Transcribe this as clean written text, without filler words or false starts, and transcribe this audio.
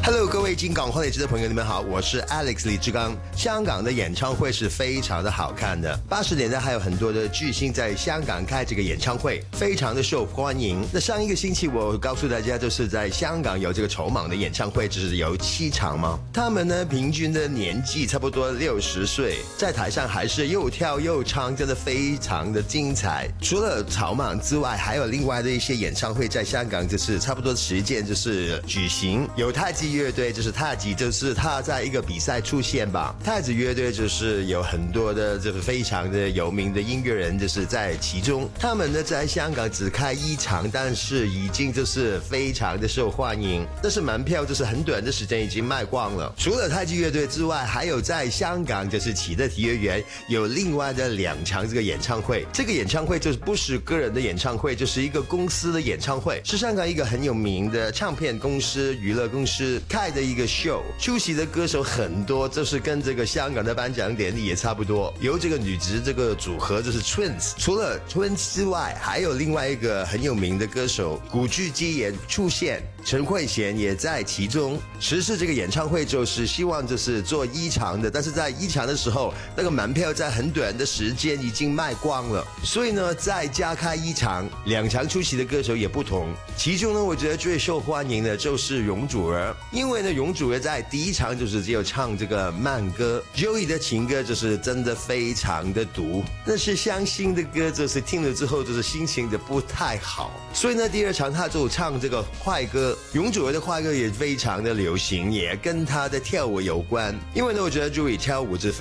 Hello， 各位金港欢乐节的朋友，你们好，我是 Alex 李志刚。香港的演唱会是非常的好看的，80年代还有很多的巨星在香港开这个演唱会，非常的受欢迎。那上一个星期我告诉大家，就是在香港有这个筹码的演唱会，就是有7场嘛。他们呢平均的年纪差不多60岁，在台上还是又跳又唱，真的非常的精彩。除了草蜢之外，还有另外的一些演唱会在香港，就是差不多的时间就是举行。有太极乐队，就是太极，就是他在一个比赛出现吧。太子乐队就是有很多的就是非常的有名的音乐人，就是在其中。他们呢在香港只开1场，但是已经就是非常的受欢迎。但是门票就是很短的时间已经卖光了。除了太极乐队之外，还有在香港就是启德体育园有另外的2场这个演唱会。这个演唱会就是不是个人的演唱会，就是一个公司的演唱会，是香港一个很有名的唱片公司、娱乐公司开的一个 show。出席的歌手很多，就是跟这个香港的颁奖典礼也差不多。有这个女子这个组合就是 Twins， 除了 Twins 之外，还有另外一个很有名的歌手古巨基也出现，陈慧娴也在其中。实施这个演唱会就是希望就是做1场的，但是在1场的时候，那个门票在很短的时间已经卖光了，所以呢再加开1场，2场出席的歌手也不同。其中呢，我觉得最受欢迎的就是容祖儿，因为呢容祖儿在第1场就是只有唱这个慢歌 ，Joey 的情歌就是真的非常的毒，那是伤心的歌，就是听了之后就是心情的不太好。所以呢第2场他就唱这个快歌，容祖儿的快歌也非常的流行，也跟他的跳舞有关。因为呢我觉得 Joey 跳舞是